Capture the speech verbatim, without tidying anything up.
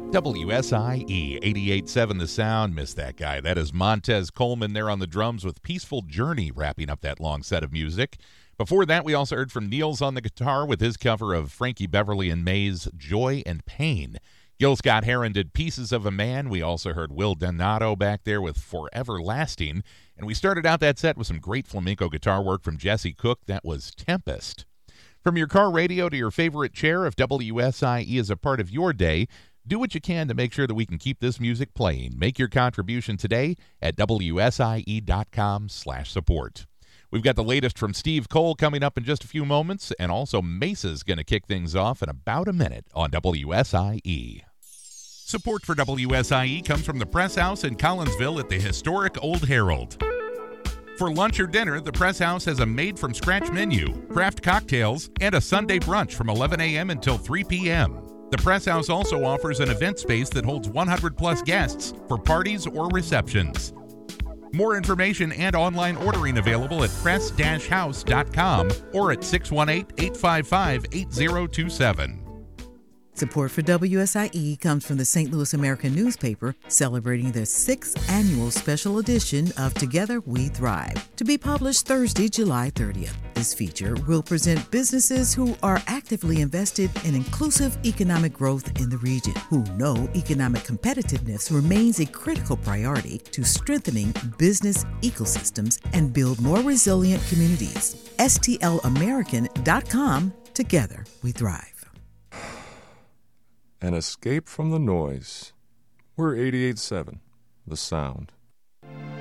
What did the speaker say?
W S I E eighty-eight point seven The Sound. Missed that guy. That is Montez Coleman there on the drums with Peaceful Journey wrapping up that long set of music. Before that, we also heard from Niels on the guitar with his cover of Frankie Beverly and May's Joy and Pain. Gil Scott-Heron did Pieces of a Man. We also heard Will Donato back there with Forever Lasting. And we started out that set with some great flamenco guitar work from Jesse Cook. That was Tempest. From your car radio to your favorite chair, if W S I E is a part of your day, do what you can to make sure that we can keep this music playing. Make your contribution today at W S I E dot com slash support. We've got the latest from Steve Cole coming up in just a few moments, and also Mesa's going to kick things off in about a minute on W S I E. Support for W S I E comes from the Press House in Collinsville at the historic Old Herald. For lunch or dinner, the Press House has a made-from-scratch menu, craft cocktails, and a Sunday brunch from eleven a.m. until three p.m. The Press House also offers an event space that holds one hundred plus guests for parties or receptions. More information and online ordering available at press dash house dot com or at six one eight, eight five five, eight zero two seven. Support for W S I E comes from the Saint Louis American newspaper, celebrating their sixth annual special edition of Together We Thrive, to be published Thursday, July thirtieth. This feature will present businesses who are actively invested in inclusive economic growth in the region, who know economic competitiveness remains a critical priority to strengthening business ecosystems and build more resilient communities. S T L American dot com. Together We Thrive. An escape from the noise. We're eighty-eight point seven, The Sound.